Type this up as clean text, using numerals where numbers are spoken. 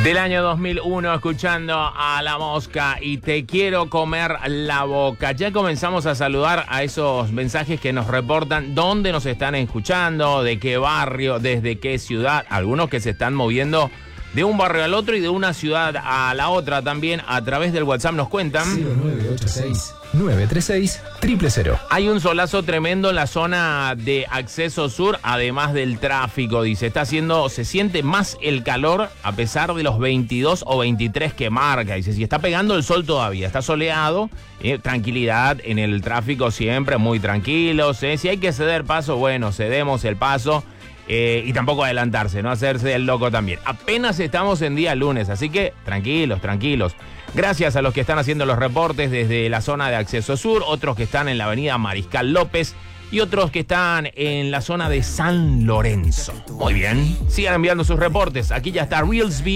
Del año 2001, escuchando a La Mosca y Te quiero comer la boca. Ya comenzamos a saludar a esos mensajes que nos reportan dónde nos están escuchando, de qué barrio, desde qué ciudad. Algunos que se están moviendo de un barrio al otro y de una ciudad a la otra también a través del WhatsApp nos cuentan. 0986-936-000. Hay un solazo tremendo en la zona de acceso sur, además del tráfico, dice. Se siente más el calor a pesar de los 22 o 23 que marca. Dice, si está pegando el sol todavía, está soleado, tranquilidad en el tráfico siempre, muy tranquilos. Si hay que ceder paso, bueno, cedemos el paso. Y tampoco adelantarse, no hacerse el loco también. Apenas estamos en día lunes, así que tranquilos. Gracias a los que están haciendo los reportes desde la zona de acceso sur, otros que están en la avenida Mariscal López y otros que están en la zona de San Lorenzo. Muy bien, sigan enviando sus reportes. Aquí ya está Reelsby.